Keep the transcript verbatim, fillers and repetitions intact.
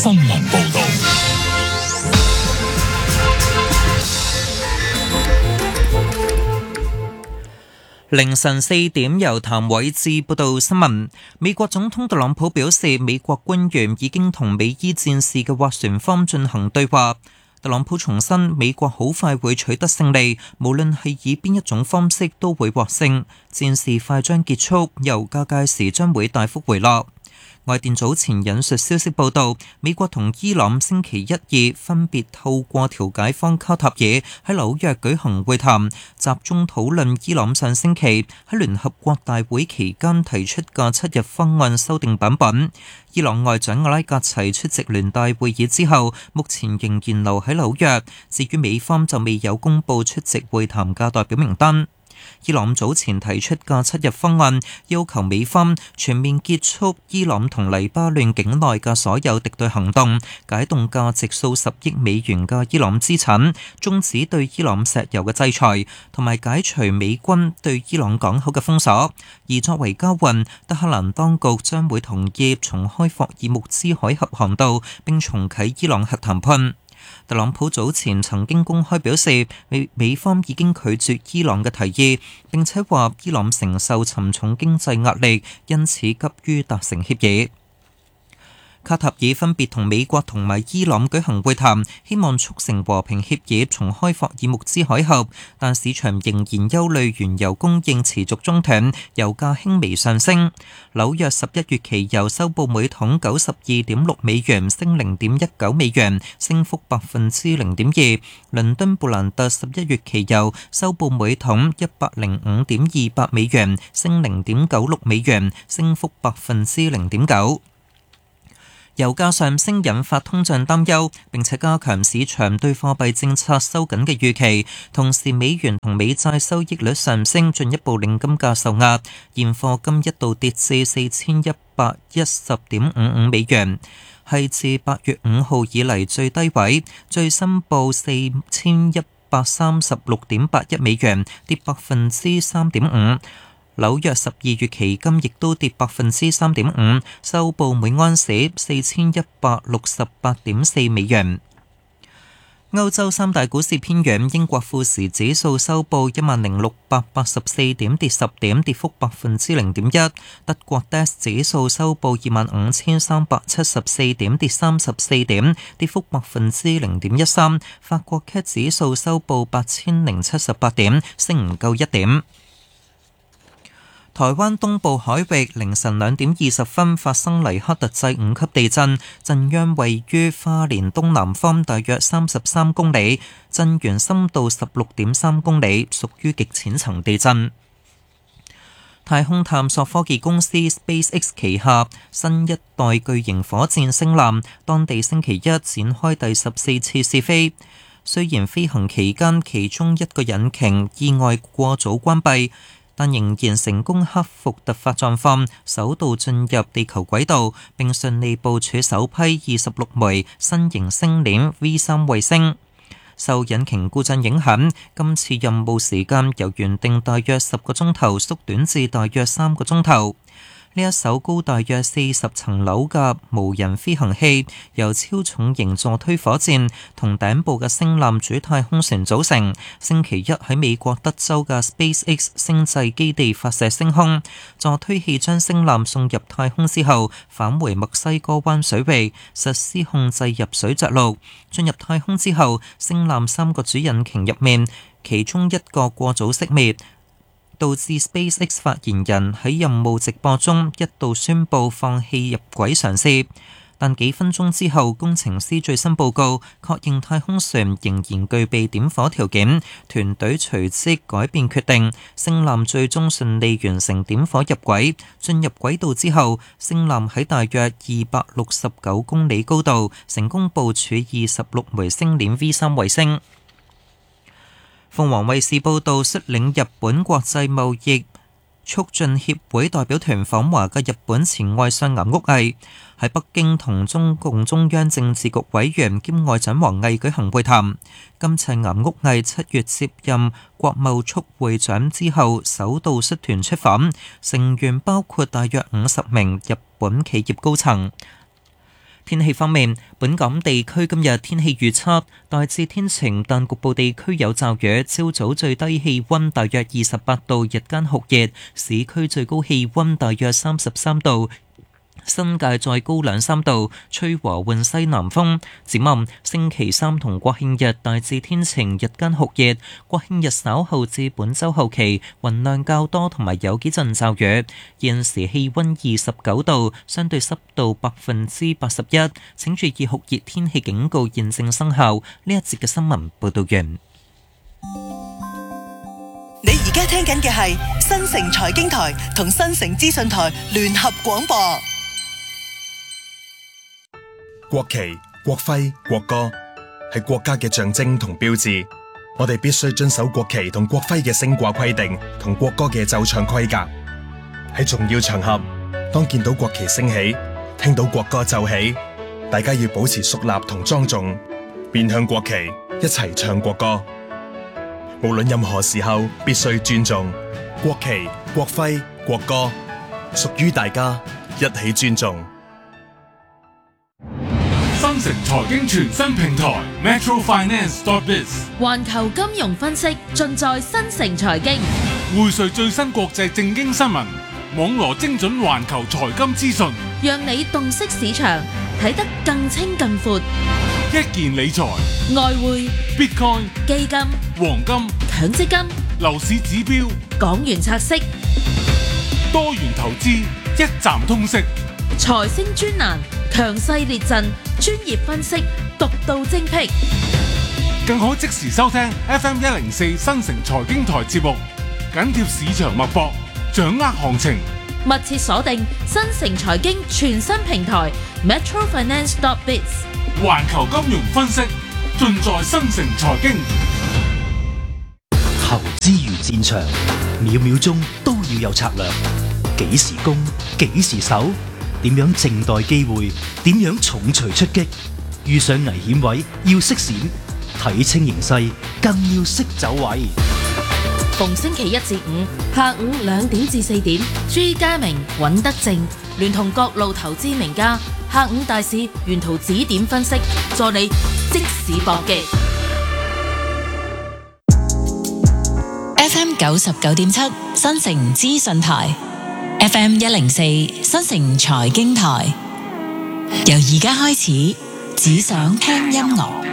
新聞報導。凌晨四點，由譚偉智報道新聞。美國總統特朗普表示，美國官員已經同美伊戰士嘅斡旋方進行對話。特朗普重申，美國好快會取得勝利，無論係以邊一種方式都會獲勝。戰事快將結束，油價屆時將會大幅回落。外電早前引述消息報道，美國同伊朗星期一、二分別透過調解方卡塔爾喺紐約舉行會談，集中討論伊朗上星期喺聯合國大會期間提出嘅七日方案修訂版本。伊朗外長阿拉格齊出席聯大會議之後，目前仍然留喺紐約。至於美方就未有公佈出席會談嘅代表名單。伊朗早前提出嘅七日方案，要求美方全面結束伊朗同黎巴嫩境內嘅所有敵對行動，解凍價值數十億美元嘅伊朗資產，終止對伊朗石油嘅制裁，同埋解除美軍對伊朗港口嘅封鎖。而作為交換，德黑蘭當局將會同意重開霍爾木茲海峽航道，並重啟伊朗核談判。特朗普早前曾經公開表示，美美方已經拒絕伊朗嘅提議，並且話伊朗承受沉重經濟壓力，因此急於達成協議。卡塔爾分別同美國同埋伊朗舉行會談，希望促成和平協議，重開霍爾木茲海峽，但市場仍然憂慮原油供應持續中斷，油價輕微上升。紐約十一月期油收報每桶九十二點六美元，升零點一九美元，升幅百分之零點二。倫敦布蘭特十一月期油收報每桶一百零五點二八美元，升零點九六美元，升幅百分之零點九。油價上升引發通脹擔憂，並且加強市場對貨幣政策收緊嘅預期。同時，美元同美債收益率上升，進一步令金價受壓。現貨金一度跌至四千一百一十點五五美元，係自八月五號以嚟最低位，最新報四千一百三十六點八一美元，跌百分之三點五。紐約十二月期金亦都跌百分之三點五，收報每安士四千一百六十八點四美元。歐洲三大股市偏軟，英國富時指數收報一萬零六百八十四點，跌十點，跌幅百分之零點一。德國 D A X 指數收報二萬五千三百七十四點，跌三十四點，跌幅百分之零點一三。法國 C A C 指數收報八千零七十八點，升唔夠一點。台灣東部海域凌晨兩點二十分發生黎克特制五級地震，震央位於花蓮東南方大約三十三公里，震源深度十六點三公里，屬於極淺層地震。太空探索科技公司 SpaceX 旗下新一代巨型火箭星艦，當地星期一展開第十四次試飛。雖然飛行期間其中一個引擎意外過早關閉，但仍然成功克服突發狀況，首度進入地球軌道，並順利部署首批二十六枚新型星鏈 V 三衛星。受引擎故障影響，今次任務時間由原定大約十個鐘頭縮短至大約三個鐘頭。呢一艘高大約四十層樓嘅無人飛行器，由超重型助推火箭同頂部嘅星艦主太空船組成。星期一喺美國德州嘅 SpaceX 星際基地發射升空，助推器將星艦送入太空之後，返回墨西哥灣水域實施控制入水着陸。進入太空之後，星艦三個主引擎入面，其中一個過早熄滅，導致 SpaceX 發言人喺任務直播中一度宣布放棄入軌嘗試，但幾分鐘之後，工程師最新報告確認太空船仍然具備點火條件，團隊隨即改變決定，星艦最終順利完成點火入軌。進入軌道之後，星艦喺大約二百六十九公里高度成功部署二十六枚星鏈 V 三衛星。鳳凰衛視報道，率領日本國際貿易促進協會代表團訪華嘅日本前外相岩屋毅喺北京同中共中央政治局委員兼外長王毅舉行會談。今次岩屋毅七月接任國貿促會長之後，首度率團出訪，成員包括大約五十名日本企業高層。 天氣方面，本港地區今日天氣預測大致天晴，但局部地區有驟雨。朝早最低氣溫大約二十八度，日間酷熱，市區最高氣溫大約三十三度。新界再高兩三度，吹和緩西南風。展望星期三同國慶日大致天晴，日間酷熱。國慶日稍後至本週後期雲量較多，同埋有幾陣驟雨。現時氣溫二十九度，相對濕度百分之八十一。請注意酷熱天氣警告現正生效。呢一節嘅新聞報道完。 你而家聽緊嘅係新城財經台同新城資訊台聯合廣播。 國旗、國徽、國歌係國家嘅象徵同標誌，我哋必須遵守國旗同國徽嘅升掛規定同國歌嘅奏唱規格。喺重要場合，當見到國旗升起，聽到國歌奏起，大家要保持肅立同莊重，面向國旗一齊唱國歌。無論任何時候，必須尊重國旗、國徽、國歌，屬於大家，一起尊重。 新城財經全新平台 Metro Finance dot biz， 環球金融分析盡在新城財經， 匯萃最新國際政經新聞，網羅精準環球財金資訊， 讓你洞悉市場，睇得更清更闊。 一件理財、 外匯、 Bitcoin、 基金、 黃金、 強積金、 樓市指標、 港元拆息、 多元投資，一站通識。 財星專欄，強勢列陣，專業分析，獨到精闢， 更可即時收聽 F M 一零四新城財經台節目，緊貼市場脈搏，掌握行情。 密切鎖定新城財經全新平台 Metro Finance dot biz， 環球金融分析盡在新城財經。 投資如戰場，秒秒鐘都要有策略，幾時攻，幾時守，點樣靜待機會，點樣重錘出擊，遇上危險位要識閃，睇清形勢更要識走位。 逢星期一至五下午兩點至四點，朱家明、尹德正聯同各路投資名家，下午大市沿途指點分析，助你即時搏擊。 F M 九十九點七新城資訊台 ，F M 一零四新城財經台，由而家開始，只想聽音樂。